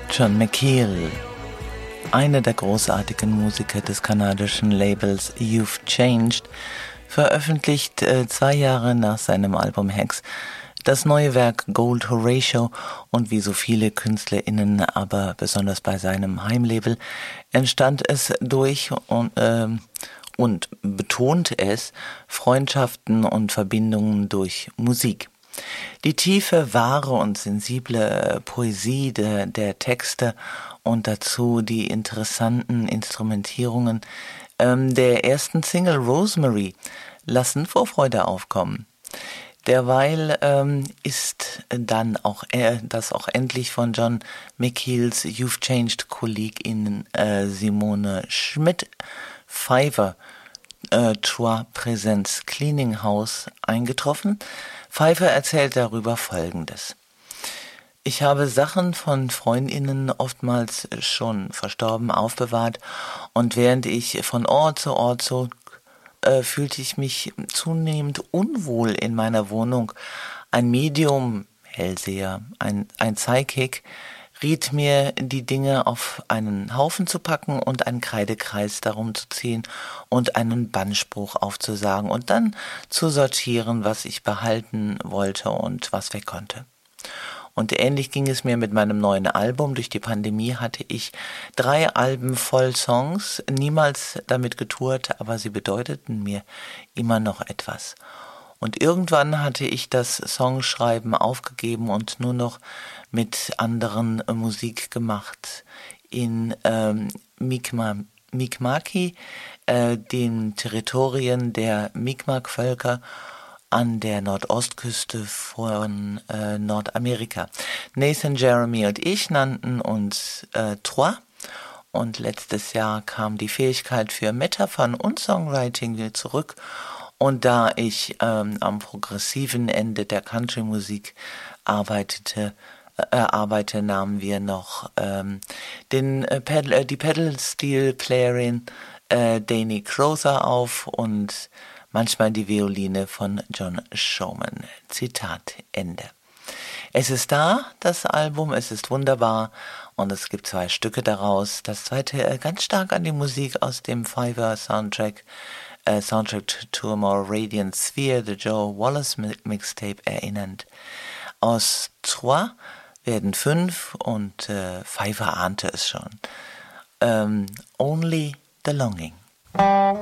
John McKeel, einer der großartigen Musiker des kanadischen Labels You've Changed, veröffentlicht 2 Jahre nach seinem Album Hex das neue Werk Gold Horatio, und wie so viele KünstlerInnen, aber besonders bei seinem Heimlabel, entstand es durch und betont es Freundschaften und Verbindungen durch Musik. Die tiefe, wahre und sensible Poesie der Texte und dazu die interessanten Instrumentierungen der ersten Single Rosemary lassen Vorfreude aufkommen. Derweil ist dann auch das auch endlich von John McKeels You've Changed Kollegin Simone Schmidt Pfeiffer Trois Präsenz Cleaning House eingetroffen. Pfeiffer erzählt darüber Folgendes: Ich habe Sachen von Freundinnen, oftmals schon verstorben, aufbewahrt, und während ich von Ort zu Ort zog, fühlte ich mich zunehmend unwohl in meiner Wohnung. Ein Medium, Hellseher, ein Psychic, riet mir, die Dinge auf einen Haufen zu packen und einen Kreidekreis darum zu ziehen und einen Bannspruch aufzusagen und dann zu sortieren, was ich behalten wollte und was weg konnte. Und ähnlich ging es mir mit meinem neuen Album. Durch die Pandemie hatte ich 3 Alben voll Songs, niemals damit getourt, aber sie bedeuteten mir immer noch etwas. Und irgendwann hatte ich das Songschreiben aufgegeben und nur noch mit anderen Musik gemacht. In Mi'kmaqi, den Territorien der Mi'kmaq-Völker an der Nordostküste von Nordamerika. Nathan, Jeremy und ich nannten uns Trois, und letztes Jahr kam die Fähigkeit für Metaphern und Songwriting wieder zurück. Und da ich am progressiven Ende der Country-Musik arbeite, nahmen wir noch die Pedal-Steel-Playerin Dani Crowther auf und manchmal die Violine von John Showman. Zitat Ende. Es ist da, das Album, es ist wunderbar, und es gibt 2 Stücke daraus. Das zweite ganz stark an die Musik aus dem Pfeiffer Soundtrack to a More Radiant Sphere, The Joe Wallace Mixtape, erinnernd. Aus Trois werden 5, und Pfeiffer ahnte es schon. Only the Longing.